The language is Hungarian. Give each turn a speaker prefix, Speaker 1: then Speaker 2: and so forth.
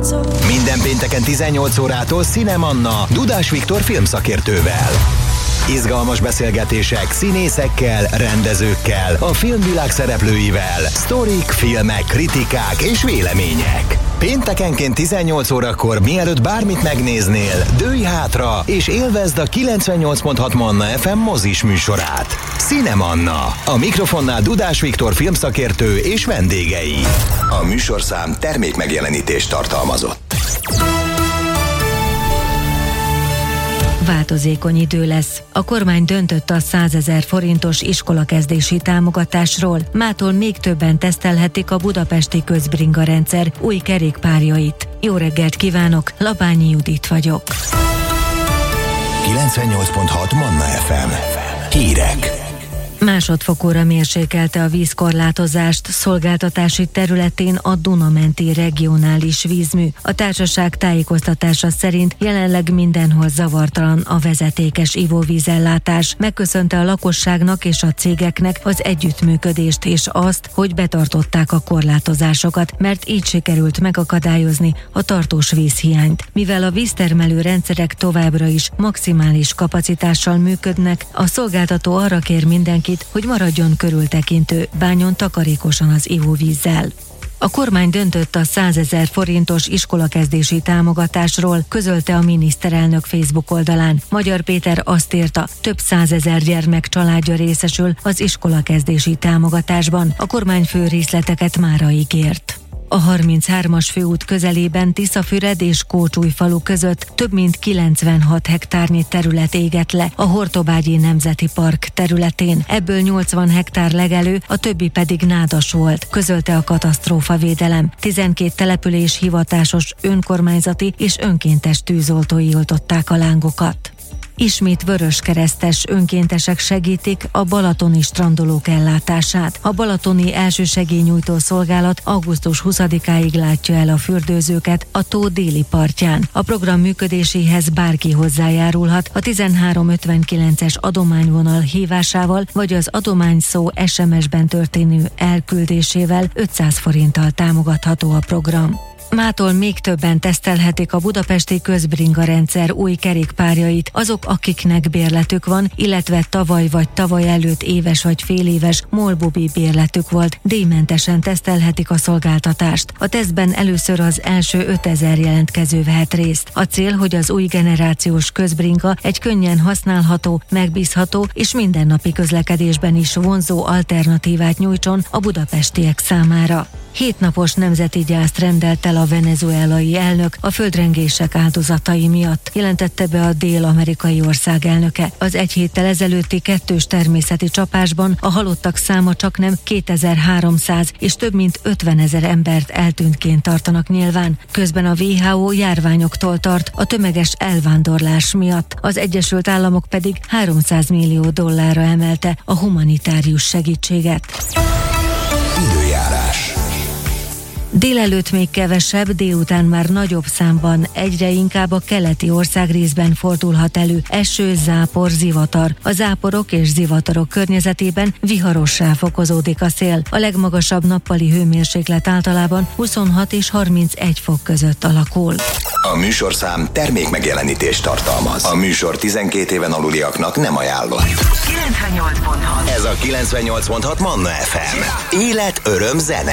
Speaker 1: Minden pénteken 18 órától Cinemanna Dudás Viktor filmszakértővel. Izgalmas beszélgetések színészekkel, rendezőkkel, a filmvilág szereplőivel, sztorik, filmek, kritikák és vélemények. Péntekenként 18 órakor, mielőtt bármit megnéznél, dőlj hátra és élvezd a 98.6 Manna FM mozis műsorát. Cinemanna. A mikrofonnál Dudás Viktor filmszakértő és vendégei. A műsorszám termékmegjelenítést tartalmazott.
Speaker 2: Változékony idő lesz. A kormány döntött a 100 000 forintos iskolakezdési támogatásról. Mától még többen tesztelhetik a budapesti közbringa rendszer új kerékpárjait. Jó reggelt kívánok, Lapányi Judit vagyok.
Speaker 1: 98.6 Manna FM. Hírek.
Speaker 2: Másodfokúra mérsékelte a vízkorlátozást szolgáltatási területén a Duna-menti regionális vízmű. A társaság tájékoztatása szerint jelenleg mindenhol zavartalan a vezetékes ivóvízellátás. Megköszönte a lakosságnak és a cégeknek az együttműködést és azt, hogy betartották a korlátozásokat, mert így sikerült megakadályozni a tartós vízhiányt. Mivel a víztermelő rendszerek továbbra is maximális kapacitással működnek, a szolgáltató arra kér mindenkit, hogy maradjon körültekintő, bánjon takarékosan az ivóvízzel. A kormány döntött a 100 000 forintos iskolakezdési támogatásról, közölte a miniszterelnök Facebook oldalán. Magyar Péter azt írta, több 100 000 gyermek családja részesül az iskolakezdési támogatásban. A kormányfő részleteket mára ígért. A 33-as főút közelében Tiszafüred és Kócsújfalu között több mint 96 hektárnyi terület égett le a Hortobágyi Nemzeti Park területén. Ebből 80 hektár legelő, a többi pedig nádas volt, közölte a katasztrófavédelem. 12 település hivatásos, önkormányzati és önkéntes tűzoltói oltották a lángokat. Ismét vöröskeresztes önkéntesek segítik a balatoni strandolók ellátását. A balatoni elsősegélynyújtó szolgálat augusztus 20-áig látja el a fürdőzőket a tó déli partján. A program működéséhez bárki hozzájárulhat a 1359-es adományvonal hívásával, vagy az adományszó SMS-ben történő elküldésével 500 forinttal támogatható a program. Mától még többen tesztelhetik a budapesti közbringa rendszer új kerékpárjait azok, akiknek bérletük van, illetve tavaly vagy tavaly előtt éves vagy féléves MOL-Bubi bérletük volt, díjmentesen tesztelhetik a szolgáltatást. A tesztben először az első 5000 jelentkező vehet részt. A cél, hogy az új generációs közbringa egy könnyen használható, megbízható és mindennapi közlekedésben is vonzó alternatívát nyújtson a budapestiek számára. 7 napos nemzeti gyászt rendelt el a venezuelai elnök a földrengések áldozatai miatt, jelentette be a dél-amerikai ország elnöke. Az egy héttel ezelőtti kettős természeti csapásban a halottak száma csaknem 2300 és több mint 50 000 embert eltűntként tartanak nyilván. Közben a WHO járványoktól tart a tömeges elvándorlás miatt. Az Egyesült Államok pedig $300 millió emelte a humanitárius segítséget.
Speaker 1: Időjárás.
Speaker 2: Délelőtt még kevesebb, délután már nagyobb számban, egyre inkább a keleti országrészben fordulhat elő eső, zápor, zivatar. A záporok és zivatarok környezetében viharossá fokozódik a szél. A legmagasabb nappali hőmérséklet általában 26 és 31 fok között alakul.
Speaker 1: A műsorszám termékmegjelenítést tartalmaz. A műsor 12 éven aluliaknak nem ajánlott.
Speaker 3: 98.6.
Speaker 1: Ez a 98.6 Manna FM. Élet, öröm, zene.